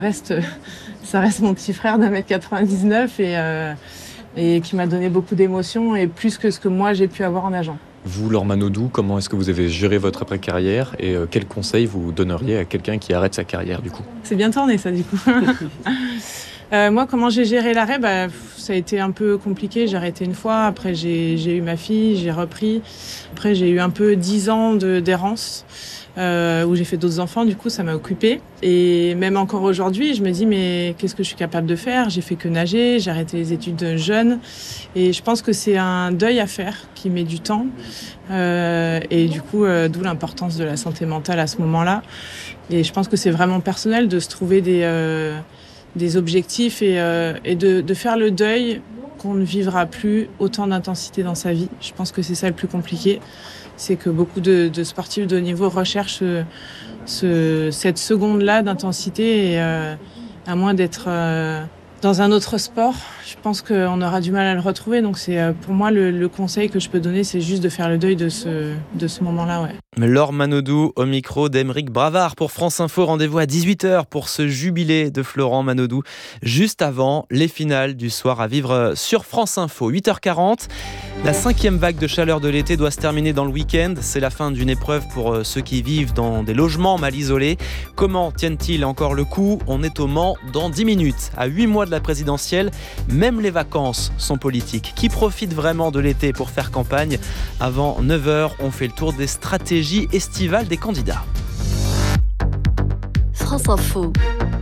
Ça reste mon petit frère d'1m99 et qui m'a donné beaucoup d'émotions et plus que ce que moi j'ai pu avoir en nageant. Vous, Laure Manodou, comment est-ce que vous avez géré votre après-carrière et quels conseils vous donneriez à quelqu'un qui arrête sa carrière du coup ? C'est bien tourné ça du coup. Moi, comment j'ai géré l'arrêt ? Ça a été un peu compliqué. J'ai arrêté une fois, après j'ai eu ma fille, j'ai repris. Après j'ai eu un peu 10 ans d'errance où j'ai fait d'autres enfants, du coup ça m'a occupée. Et même encore aujourd'hui, je me dis mais qu'est-ce que je suis capable de faire ? J'ai fait que nager, j'ai arrêté les études jeune. Et je pense que c'est un deuil à faire qui met du temps. Et du coup, d'où l'importance de la santé mentale à ce moment-là. Et je pense que c'est vraiment personnel de se trouver des objectifs et de faire le deuil qu'on ne vivra plus autant d'intensité dans sa vie. Je pense que c'est ça le plus compliqué. C'est que beaucoup de sportifs de haut niveau recherchent cette seconde-là d'intensité et à moins d'être dans un autre sport, je pense qu'on aura du mal à le retrouver. Donc c'est pour moi le conseil que je peux donner, c'est juste de faire le deuil de ce moment-là. Ouais. Laure Manodou au micro d'Aymeric Bravard pour France Info. Rendez-vous à 18h pour ce jubilé de Florent Manodou, juste avant les finales du soir à vivre sur France Info. 8h40, la 5e vague de chaleur de l'été doit se terminer dans le week-end. C'est la fin d'une épreuve pour ceux qui vivent dans des logements mal isolés. Comment tiennent-ils encore le coup ? On est au Mans dans 10 minutes. À 8 mois de la présidentielle, même les vacances sont politiques. Qui profite vraiment de l'été pour faire campagne ? Avant 9h, on fait le tour des stratégies estivales des candidats. France Info,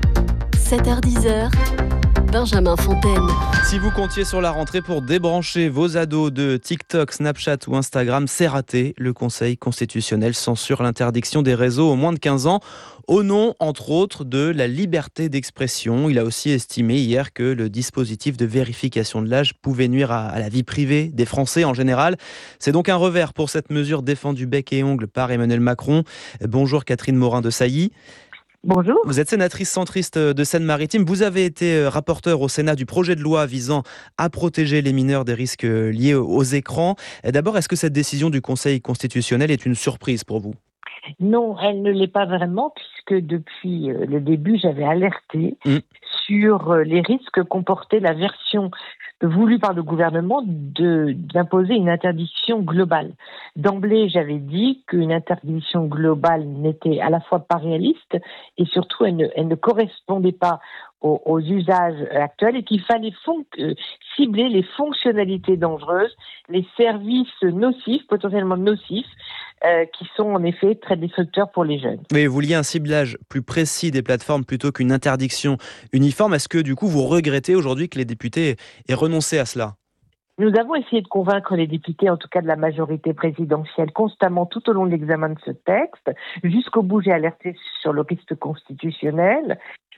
7h-10h, Benjamin Fontaine. Si vous comptiez sur la rentrée pour débrancher vos ados de TikTok, Snapchat ou Instagram, c'est raté. Le Conseil constitutionnel censure l'interdiction des réseaux aux moins de 15 ans au nom, entre autres, de la liberté d'expression. Il a aussi estimé hier que le dispositif de vérification de l'âge pouvait nuire à la vie privée des Français en général. C'est donc un revers pour cette mesure défendue bec et ongle par Emmanuel Macron. Bonjour Catherine Morin-Desailly. Bonjour. Vous êtes sénatrice centriste de Seine-Maritime. Vous avez été rapporteure au Sénat du projet de loi visant à protéger les mineurs des risques liés aux écrans. D'abord, est-ce que cette décision du Conseil constitutionnel est une surprise pour vous ? Non, elle ne l'est pas vraiment, puisque depuis le début, j'avais alerté sur les risques que comportait la version voulue par le gouvernement d'imposer une interdiction globale. D'emblée, j'avais dit qu'une interdiction globale n'était à la fois pas réaliste et surtout elle ne correspondait pas aux usages actuels et qu'il fallait cibler les fonctionnalités dangereuses, les services nocifs, potentiellement nocifs, qui sont en effet très destructeurs pour les jeunes. Mais vous vouliez un ciblage plus précis des plateformes plutôt qu'une interdiction uniforme. Est-ce que du coup vous regrettez aujourd'hui que les députés aient renoncé à cela ? Nous avons essayé de convaincre les députés, en tout cas de la majorité présidentielle, constamment tout au long de l'examen de ce texte. Jusqu'au bout, j'ai alerté sur le risque constitutionnel.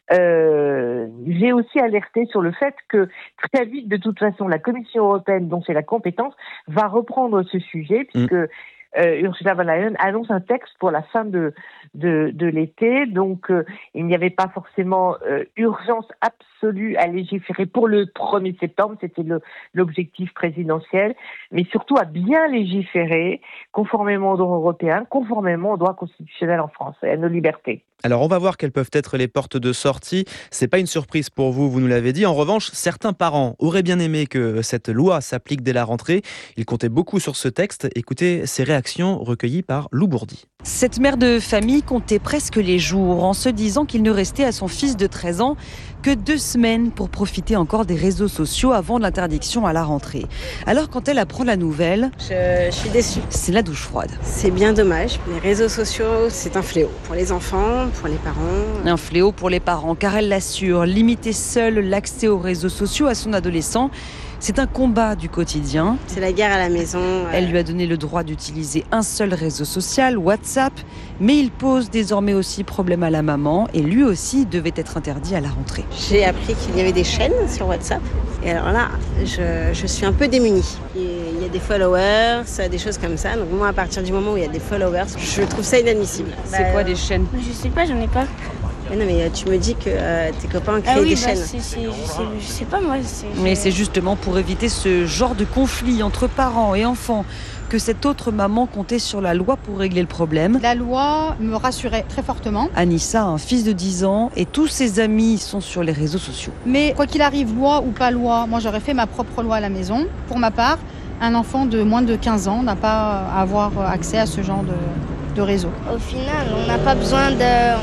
J'ai aussi alerté sur le fait que très vite, de toute façon, la Commission européenne, dont c'est la compétence, va reprendre ce sujet, puisque Ursula von der Leyen annonce un texte pour la fin de l'été. Donc, il n'y avait pas forcément urgence absolue à légiférer pour le 1er septembre. C'était l'objectif présidentiel. Mais surtout à bien légiférer conformément au droit européen, conformément au droit constitutionnel en France et à nos libertés. Alors, on va voir quelles peuvent être les portes de sortie. C'est pas une surprise pour vous, vous nous l'avez dit. En revanche, certains parents auraient bien aimé que cette loi s'applique dès la rentrée. Ils comptaient beaucoup sur ce texte. Écoutez ces réactions recueillies par Lou Bourdi. Cette mère de famille comptait presque les jours en se disant qu'il ne restait à son fils de 13 ans que 2 semaines pour profiter encore des réseaux sociaux avant l'interdiction à la rentrée. Alors quand elle apprend la nouvelle, je suis déçue. C'est la douche froide. C'est bien dommage. Les réseaux sociaux, c'est un fléau pour les enfants, pour les parents. Un fléau pour les parents, car elle l'assure, limiter seule l'accès aux réseaux sociaux à son adolescent, c'est un combat du quotidien. C'est la guerre à la maison. Elle lui a donné le droit d'utiliser un seul réseau social, WhatsApp, mais il pose désormais aussi problème à la maman et lui aussi devait être interdit à la rentrée. J'ai appris qu'il y avait des chaînes sur WhatsApp et alors là, je suis un peu démunie. Il y a des followers, des choses comme ça. Donc moi, à partir du moment où il y a des followers, je trouve ça inadmissible. C'est quoi des chaînes ? Je sais pas, j'en ai pas. Mais non, mais tu me dis que tes copains créent des chaînes. Je sais pas moi. Mais c'est justement pour éviter ce genre de conflit entre parents et enfants que cette autre maman comptait sur la loi pour régler le problème. La loi me rassurait très fortement. Anissa a un fils de 10 ans et tous ses amis sont sur les réseaux sociaux. Mais quoi qu'il arrive, loi ou pas loi, moi j'aurais fait ma propre loi à la maison. Pour ma part, un enfant de moins de 15 ans n'a pas à avoir accès à ce genre de réseau. Au final, on n'a pas besoin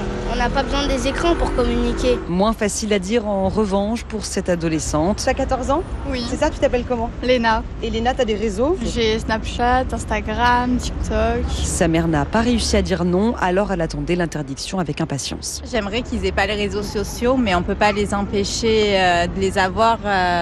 des écrans pour communiquer. Moins facile à dire en revanche pour cette adolescente. Tu as 14 ans ? Oui. C'est ça, tu t'appelles comment ? Léna. Et Léna, tu as des réseaux ? J'ai Snapchat, Instagram, TikTok. Sa mère n'a pas réussi à dire non, alors elle attendait l'interdiction avec impatience. J'aimerais qu'ils aient pas les réseaux sociaux, mais on peut pas les empêcher de les avoir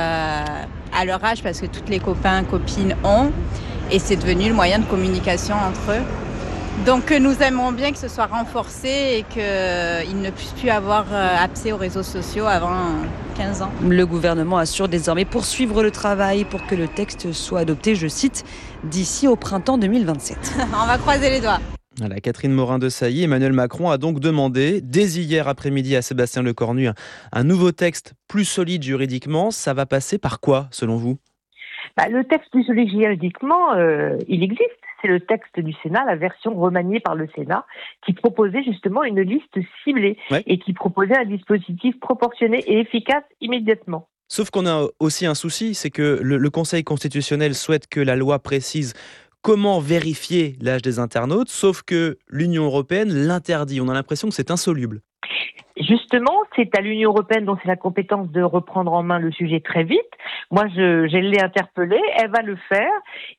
à leur âge parce que tous les copains, copines ont. Et c'est devenu le moyen de communication entre eux. Donc nous aimerions bien que ce soit renforcé et qu'ils ne puissent plus avoir accès aux réseaux sociaux avant 15 ans. Le gouvernement assure désormais poursuivre le travail pour que le texte soit adopté, je cite, d'ici au printemps 2027. On va croiser les doigts. Voilà, Catherine Morin-Desailly, Emmanuel Macron a donc demandé, dès hier après-midi à Sébastien Lecornu, un nouveau texte plus solide juridiquement. Ça va passer par quoi, selon vous ? Le texte plus solide juridiquement, il existe. C'est le texte du Sénat, la version remaniée par le Sénat, qui proposait justement une liste ciblée et qui proposait un dispositif proportionné et efficace immédiatement. Sauf qu'on a aussi un souci, c'est que le Conseil constitutionnel souhaite que la loi précise comment vérifier l'âge des internautes, sauf que l'Union européenne l'interdit. On a l'impression que c'est insoluble. Justement, c'est à l'Union européenne dont c'est la compétence de reprendre en main le sujet très vite. Moi, je l'ai interpellée, elle va le faire.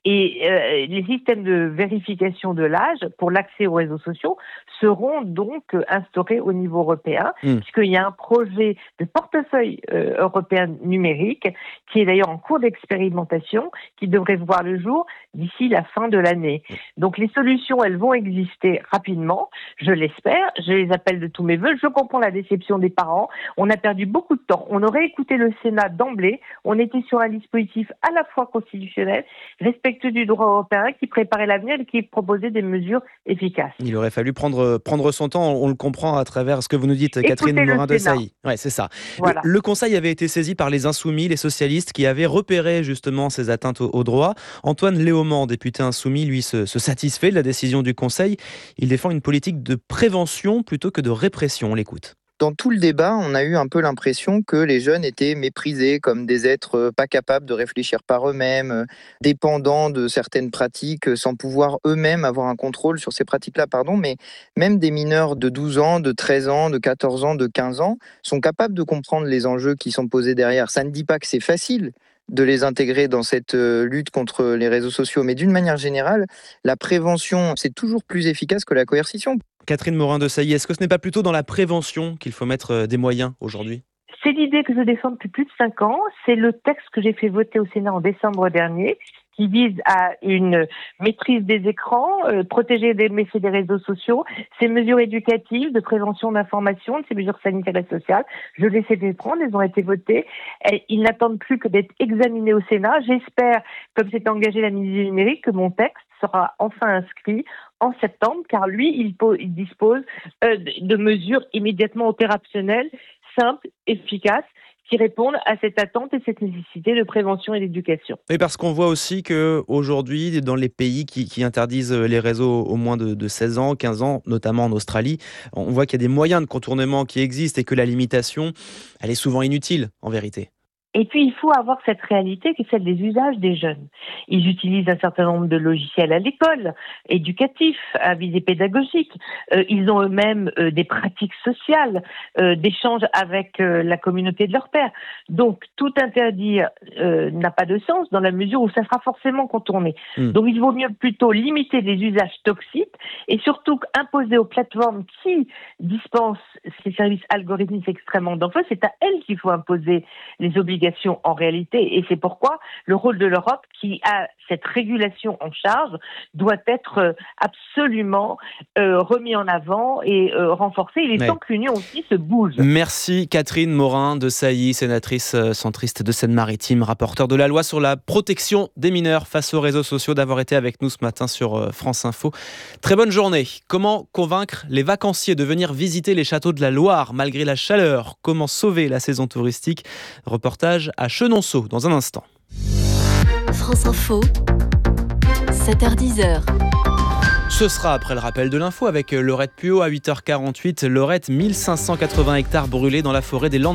Et les systèmes de vérification de l'âge pour l'accès aux réseaux sociaux seront donc instaurés au niveau européen, puisqu'il y a un projet de portefeuille européen numérique qui est d'ailleurs en cours d'expérimentation, qui devrait voir le jour d'ici la fin de l'année. Donc les solutions, elles vont exister rapidement, je l'espère, je les appelle de tous mes voeux. Je comprends la déception des parents, on a perdu beaucoup de temps, on aurait écouté le Sénat d'emblée, on était sur un dispositif à la fois constitutionnel, respectueux du droit européen, qui préparait l'avenir et qui proposait des mesures efficaces. Il aurait fallu prendre son temps, on le comprend à travers ce que vous nous dites, Catherine Morin-Desailly. Ouais, c'est ça. Voilà. Le Conseil avait été saisi par les Insoumis, les socialistes, qui avaient repéré justement ces atteintes au droit. Antoine Léaumont, député Insoumis, lui se satisfait de la décision du Conseil. Il défend une politique de prévention plutôt que de répression. On l'écoute. Dans tout le débat, on a eu un peu l'impression que les jeunes étaient méprisés comme des êtres pas capables de réfléchir par eux-mêmes, dépendants de certaines pratiques, sans pouvoir eux-mêmes avoir un contrôle sur ces pratiques-là. Mais même des mineurs de 12 ans, de 13 ans, de 14 ans, de 15 ans sont capables de comprendre les enjeux qui sont posés derrière. Ça ne dit pas que c'est facile de les intégrer dans cette lutte contre les réseaux sociaux, mais d'une manière générale, la prévention, c'est toujours plus efficace que la coercition. Catherine Morin-Desailly, est-ce que ce n'est pas plutôt dans la prévention qu'il faut mettre des moyens aujourd'hui ? C'est l'idée que je défends depuis plus de 5 ans. C'est le texte que j'ai fait voter au Sénat en décembre dernier, qui vise à une maîtrise des écrans, protéger des méfaits des réseaux sociaux, ces mesures éducatives, de prévention d'information, ces mesures sanitaires et sociales. Je les ai fait prendre, elles ont été votées. Ils n'attendent plus que d'être examinés au Sénat. J'espère, comme s'est engagé la ministre du Numérique, que mon texte sera enfin inscrit en septembre, car lui, il dispose de mesures immédiatement opérationnelles, simples, efficaces, qui répondent à cette attente et cette nécessité de prévention et d'éducation. Et parce qu'on voit aussi qu'aujourd'hui, dans les pays qui interdisent les réseaux au moins de 16 ans, 15 ans, notamment en Australie, on voit qu'il y a des moyens de contournement qui existent et que la limitation, elle est souvent inutile, en vérité. Et puis, il faut avoir cette réalité qui est celle des usages des jeunes. Ils utilisent un certain nombre de logiciels à l'école, éducatifs, à visée pédagogique. Ils ont eux-mêmes des pratiques sociales, d'échanges avec la communauté de leur père. Donc, tout interdire n'a pas de sens dans la mesure où ça sera forcément contourné. Donc, il vaut mieux plutôt limiter les usages toxiques et surtout imposer aux plateformes qui dispensent ces services algorithmiques extrêmement dangereux. C'est à elles qu'il faut imposer les obligations investigation en réalité. Et c'est pourquoi le rôle de l'Europe, qui a cette régulation en charge, doit être absolument remis en avant et renforcé. Il est temps que l'Union aussi se bouge. Merci Catherine Morin-Desailly, sénatrice centriste de Seine-Maritime, rapporteure de la loi sur la protection des mineurs face aux réseaux sociaux, d'avoir été avec nous ce matin sur France Info. Très bonne journée. Comment convaincre les vacanciers de venir visiter les châteaux de la Loire malgré la chaleur? Comment sauver la saison touristique? Reportage à Chenonceau dans un instant. France Info, 7h-10h. Ce sera après le rappel de l'info avec Laurette Puot à 8h48. Laurette, 1580 hectares brûlés dans la forêt des Landes